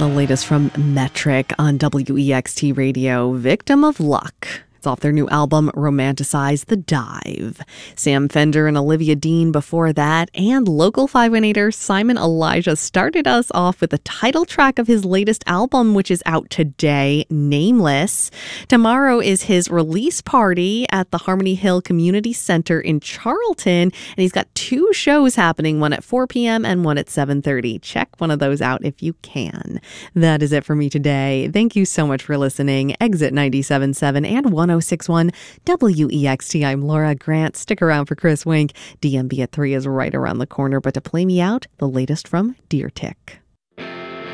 The latest from Metric on WEXT Radio, Victim of Luck. It's off their new album, Romanticize the Dive. Sam Fender and Olivia Dean before that, and local 518er Simon Elijah started us off with the title track of his latest album, which is out today, Nameless. Tomorrow is his release party at the Harmony Hill Community Center in Charlton, and he's got two shows happening, one at 4 p.m. and one at 7:30. Check one of those out if you can. That is it for me today. Thank you so much for listening. Exit 97.7 and 106.1 WEXT. I'm Laura Grant. Stick around for Chris Wink. DMB at 3 is right around the corner. But to play me out, the latest from Deer Tick.